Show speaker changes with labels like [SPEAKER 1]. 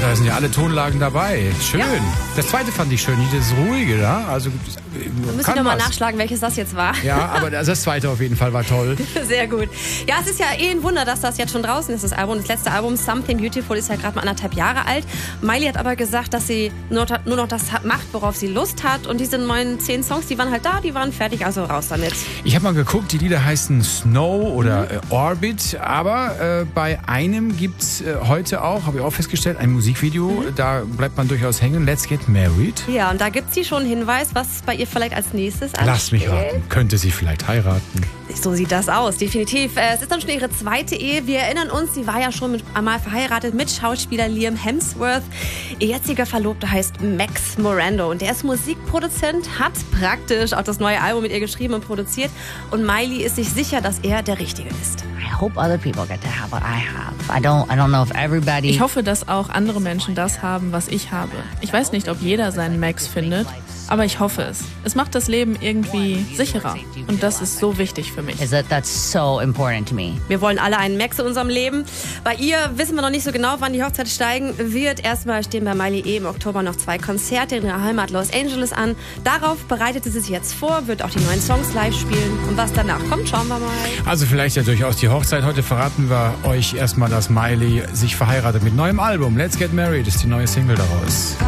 [SPEAKER 1] da sind ja alle Tonlagen dabei. Schön. Ja. Das zweite fand ich schön, das ruhige, ja. Also
[SPEAKER 2] wir müssen nochmal nachschlagen, welches das jetzt war.
[SPEAKER 1] Ja, aber das zweite auf jeden Fall war toll.
[SPEAKER 2] Sehr gut. Ja, es ist ja ein Wunder, dass das jetzt schon draußen ist, das Album. Das letzte Album, Something Beautiful, ist ja gerade mal 1,5 Jahre alt. Miley hat aber gesagt, dass sie nur noch das macht, worauf sie Lust hat. Und diese neuen 10 Songs, die waren halt da, die waren fertig, also raus damit.
[SPEAKER 1] Ich habe mal geguckt, die Lieder heißen Snow oder Orbit. Aber bei einem gibt es heute auch, habe ich auch festgestellt, ein Musikvideo. Da bleibt man durchaus hängen. Let's Get Married.
[SPEAKER 2] Ja, und da gibt sie schon einen Hinweis, was bei ihr vielleicht als nächstes ansteht.
[SPEAKER 1] Lass mich raten. Könnte sie vielleicht heiraten?
[SPEAKER 2] So sieht das aus, definitiv. Es ist dann schon ihre zweite Ehe. Wir erinnern uns, sie war ja schon einmal verheiratet mit Schauspieler Liam Hemsworth. Ihr jetziger Verlobter heißt Max Morando und der ist Musikproduzent, hat praktisch auch das neue Album mit ihr geschrieben und produziert. Und Miley ist sich sicher, dass er der Richtige ist.
[SPEAKER 3] Ich hoffe, dass auch andere Menschen das haben, was ich habe. Ich weiß nicht, ob jeder seinen Max findet, aber ich hoffe es. Es macht das Leben irgendwie sicherer. Und das ist so wichtig für mich.
[SPEAKER 2] Wir wollen alle einen Max in unserem Leben. Bei ihr wissen wir noch nicht so genau, wann die Hochzeit steigen wird. Erstmal stehen bei Miley im Oktober noch 2 Konzerte in ihrer Heimat Los Angeles an. Darauf bereitet sie sich jetzt vor, wird auch die neuen Songs live spielen. Und was danach kommt, schauen wir mal.
[SPEAKER 1] Also vielleicht ja durchaus die Hochzeit. Heute verraten wir euch erstmal, dass Miley sich verheiratet mit neuem Album. Let's Get Married ist die neue Single daraus.